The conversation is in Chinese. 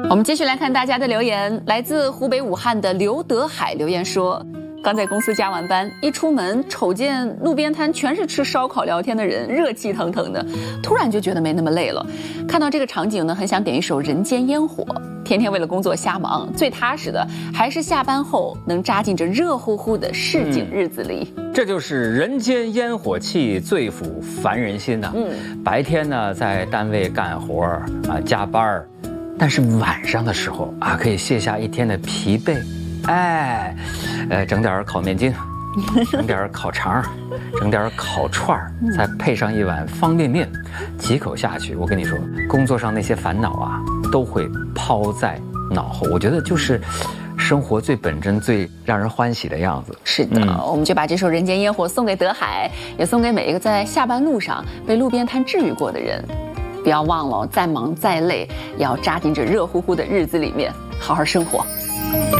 我们继续来看大家的留言，来自湖北武汉的刘德海留言说，刚在公司加完班，一出门瞅见路边摊全是吃烧烤聊天的人，热气腾腾的，突然就觉得没那么累了。看到这个场景呢，很想点一首《人间烟火》。天天为了工作瞎忙，最踏实的还是下班后能扎进这热乎乎的市井日子里。 这就是人间烟火气，最抚凡人心呐。白天呢在单位干活啊加班，但是晚上的时候啊可以卸下一天的疲惫，整点烤面筋，整点烤肠，整点烤串儿，再配上一碗方便面，几口下去，我跟你说，工作上那些烦恼啊都会抛在脑后。我觉得就是生活最本真、最让人欢喜的样子。 是的，我们就把这首《人间烟火》送给德海，也送给每一个在下班路上被路边摊治愈过的人。不要忘了，再忙再累，也要扎进这热乎乎的日子里面，好好生活。